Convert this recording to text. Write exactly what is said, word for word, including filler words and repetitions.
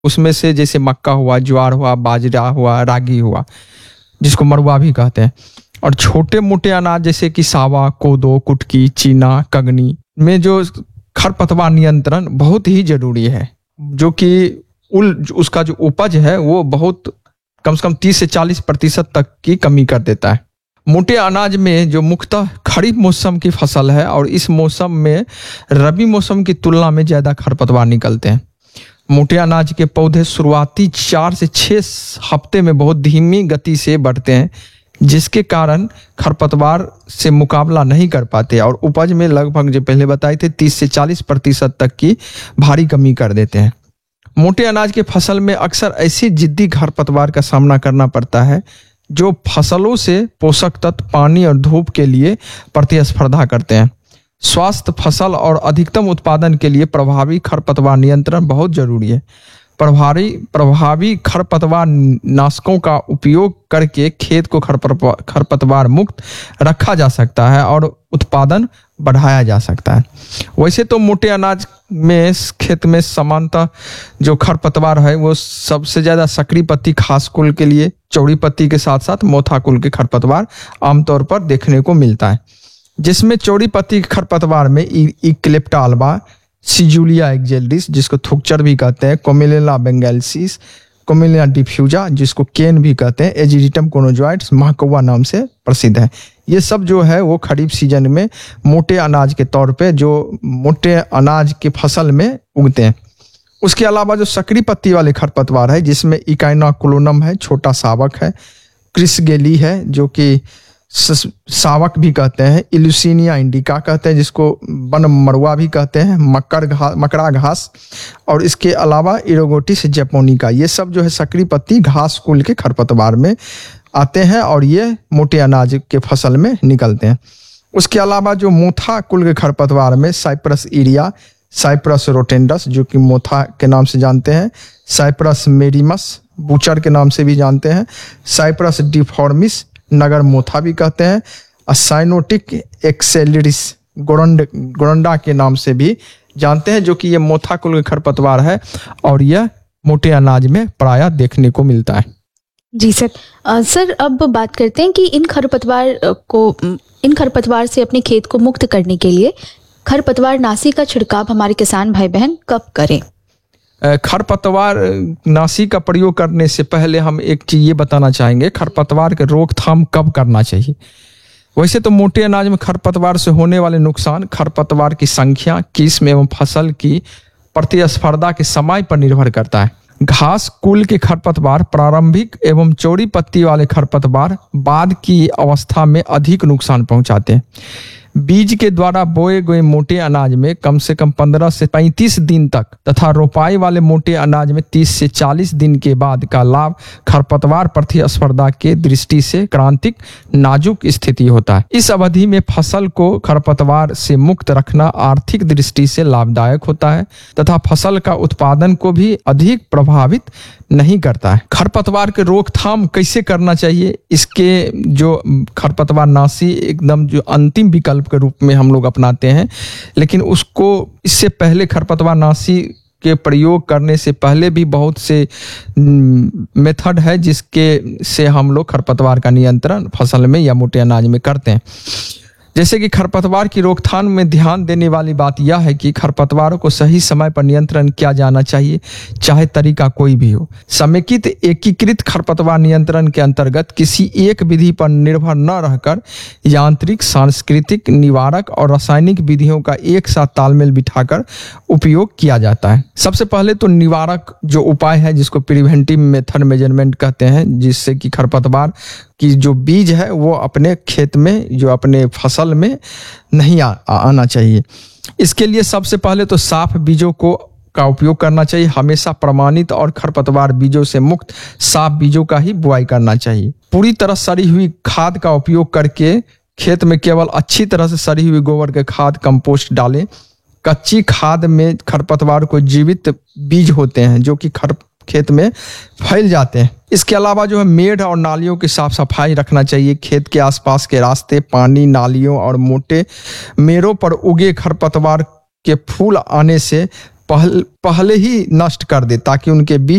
उसमें से जैसे मक्का हुआ, ज्वार हुआ, बाजरा हुआ, रागी हुआ, जिसको मरुआ भी कहते हैं, और छोटे मोटे अनाज जैसे कि सावा, कोदो, कुटकी, चीना, कंगनी में जो खरपतवार नियंत्रण बहुत ही जरूरी है, जो कि उल उसका जो उपज है वो बहुत कम से कम तीस से चालीस प्रतिशत तक की कमी कर देता है। मोटे अनाज में जो मुख्यतः खरीफ मौसम की फसल है और इस मौसम में रबी मौसम की तुलना में ज़्यादा खरपतवार निकलते हैं। मोटे अनाज के पौधे शुरुआती चार से छः हफ्ते में बहुत धीमी गति से बढ़ते हैं, जिसके कारण खरपतवार से मुकाबला नहीं कर पाते और उपज में लगभग जो पहले बताए थे तीस से चालीस प्रतिशत तक की भारी कमी कर देते हैं। मोटे अनाज की फसल में अक्सर ऐसी जिद्दी खरपतवार का सामना करना पड़ता है जो फसलों से पोषक तत्व, पानी और धूप के लिए प्रतिस्पर्धा करते हैं। स्वास्थ्य फसल और अधिकतम उत्पादन के लिए प्रभावी खरपतवार नियंत्रण बहुत जरूरी है। प्रभावी प्रभावी खरपतवार नाशकों का उपयोग करके खेत को खरपतवार खरपतवार मुक्त रखा जा सकता है और उत्पादन बढ़ाया जा सकता है। वैसे तो मोटे अनाज में खेत में सामान्यतः जो खरपतवार है वो सबसे ज़्यादा सकरी पत्ती खास कुल के लिए, चौड़ी पत्ती के साथ साथ मोथा कुल के खरपतवार आमतौर पर देखने को मिलता है, जिसमें चौड़ी पत्ती के खरपतवार में इक्लिप्टा अल्बा, सिजुलिया एक्जेल्डिस जिसको थुकचर भी कहते हैं, कोमिलेला बेंगेलसिस, कोमिलेला डिफ्यूजा जिसको केन भी कहते हैं, एजिडिटम कोनोजॉइड्स महकौवा नाम से प्रसिद्ध है। ये सब जो है वो खरीफ सीजन में मोटे अनाज के तौर पे जो मोटे अनाज के फसल में उगते हैं। उसके अलावा जो सकरी पत्ती वाले खरपतवार है जिसमें इकाइनाकुलोनम है, छोटा सावक है, क्रिसगेली है जो कि सावक भी कहते हैं, इल्यूसिनिया इंडिका कहते हैं जिसको वन मरुआ भी कहते हैं, मकर घास, मकड़ा घास, और इसके अलावा इरोगोटिस जैपोनिका, ये सब जो है सकरी पत्ती घास कुल के खरपतवार में आते हैं और ये मोटे अनाज के फसल में निकलते हैं। उसके अलावा जो मोथा कुल के खरपतवार में साइप्रस इरिया, साइप्रस रोटेंडस जो कि मोथा के नाम से जानते हैं, साइप्रस मेरिमस बूचर के नाम से भी जानते हैं, साइप्रस डिफॉर्मिस नगर मोथा भी कहते हैं, साइनोटिक एक्सेलरिस गोरंड गोरंडा के नाम से भी जानते हैं, जो कि ये मोथा कुल के खरपतवार है और यह मोटे अनाज में प्रायः देखने को मिलता है। जी सर। आ, सर अब बात करते हैं कि इन खरपतवार को इन खरपतवार से अपने खेत को मुक्त करने के लिए खरपतवार नाशी का छिड़काव हमारे किसान भाई बहन कब करें? खरपतवार नाशी का प्रयोग करने से पहले हम एक चीज़ ये बताना चाहेंगे, खरपतवार के रोकथाम कब करना चाहिए। वैसे तो मोटे अनाज में खरपतवार से होने वाले नुकसान खरपतवार की संख्या, किस्म एवं फसल की प्रतिस्पर्धा के समय पर निर्भर करता है। घास कुल के खरपतवार प्रारंभिक एवं चौड़ी पत्ती वाले खरपतवार बाद की अवस्था में अधिक नुकसान पहुंचाते हैं। बीज के द्वारा बोए गए मोटे अनाज में कम से कम पंद्रह से पैंतीस दिन तक तथा रोपाई वाले मोटे अनाज में तीस से चालीस दिन के बाद का लाभ खरपतवार प्रतिस्पर्धा के दृष्टि से क्रांतिक नाजुक स्थिति होता है। इस अवधि में फसल को खरपतवार से मुक्त रखना आर्थिक दृष्टि से लाभदायक होता है तथा फसल का उत्पादन को भी अधिक प्रभावित नहीं करता है। खरपतवार के रोकथाम कैसे करना चाहिए, इसके जो खरपतवार नाशी एकदम जो अंतिम विकल्प के रूप में हम लोग अपनाते हैं, लेकिन उसको इससे पहले खरपतवार नाशी के प्रयोग करने से पहले भी बहुत से मेथड है जिसके से हम लोग खरपतवार का नियंत्रण फसल में या मोटे अनाज में करते हैं। जैसे कि खरपतवार की रोकथाम में ध्यान देने वाली बात यह है कि खरपतवारों को सही समय पर नियंत्रण किया जाना चाहिए, चाहे तरीका कोई भी हो। समेकित एकीकृत खरपतवार नियंत्रण के अंतर्गत किसी एक विधि पर निर्भर न रहकर यांत्रिक, सांस्कृतिक, निवारक और रासायनिक विधियों का एक साथ तालमेल बिठाकर उपयोग किया जाता है। सबसे पहले तो निवारक जो उपाय है जिसको प्रिवेंटिव मेथड मेजरमेंट कहते हैं, जिससे कि खरपतवार कि जो बीज है वो अपने खेत में, जो अपने फसल में नहीं आ, आना चाहिए। इसके लिए सबसे पहले तो साफ बीजों को का उपयोग करना चाहिए। हमेशा प्रमाणित और खरपतवार बीजों से मुक्त साफ बीजों का ही बुआई करना चाहिए। पूरी तरह सड़ी हुई खाद का उपयोग करके खेत में केवल अच्छी तरह से सड़ी हुई गोबर के खाद, कंपोस्ट डालें। कच्ची खाद में खरपतवार को जीवित बीज होते हैं जो कि खर खेत में फैल जाते हैं। इसके अलावा जो है मेड़ और नालियों की साफ सफाई रखना चाहिए। खेत के आसपास के रास्ते, पानी, नालियों और मोटे मेड़ों पर उगे खरपतवार के फूल आने से पहल, पहले ही नष्ट कर दे ताकि उनके बीच